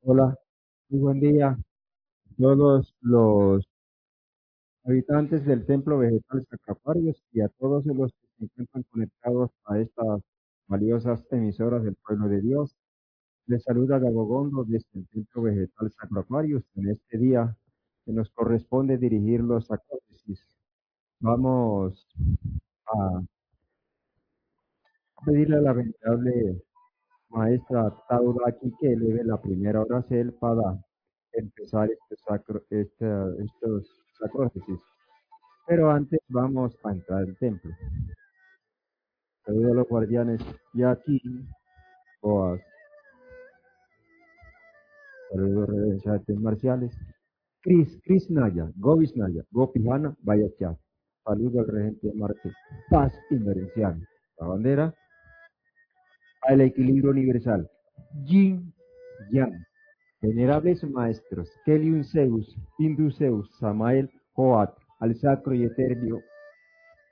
Hola, muy buen día a todos los habitantes del Templo Vegetal Sacraparios y a todos los que se encuentran conectados a estas valiosas emisoras del pueblo de Dios. Les saluda Gagogondo desde el Templo Vegetal Sacraparios en este día que nos corresponde dirigir los sacrófisis. Vamos a pedirle a la venerable maestra Taura aquí que eleve la primera oración para empezar estos sacrófisis. Pero antes vamos a entrar al templo. Saludos a los guardianes Yakin, Boas, saludos reverencias artes marciales. Chris Naya, Govis Naya, Gopihana, Vayachat. Saludos al regente de Marte. Paz inverencial. La bandera al equilibrio universal. Yin Yang. Venerables maestros, Keliun Zeus, Hindu Zeus, Samael, Joat, al sacro y etéreo